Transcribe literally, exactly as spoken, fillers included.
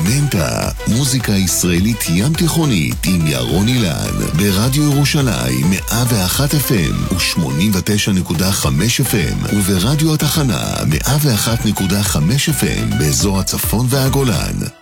מנטה, מוזיקה ישראלית ים תיכונית עם ירון אילן, ברדיו ירושלים מאה ואחת אף אם ו-שמונים ותשע נקודה חמש אף אם, וברדיו התחנה מאה ואחת נקודה חמש אף אם באזור הצפון והגולן.